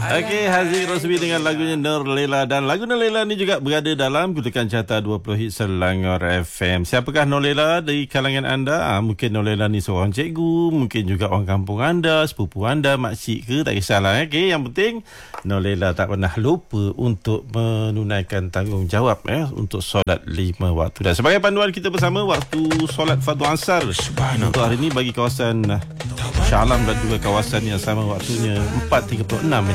Okey, Haziq Rosbi dengan lagunya Nur Lela. Dan lagu Nur Lela ni juga berada dalam kutukan carta 20 hit Selangor FM. Siapakah Nur Lela dari kalangan anda? Mungkin Nur Lela ni seorang cikgu, mungkin juga orang kampung anda, sepupu anda, makcik ke, tak kisahlah. Okey, yang penting Nur Lela tak pernah lupa untuk menunaikan tanggungjawab untuk solat 5 waktu. Dan sebagai panduan kita bersama waktu solat fardu asar untuk hari ini bagi kawasan Shah Alam dan juga kawasan yang sama waktunya 4.36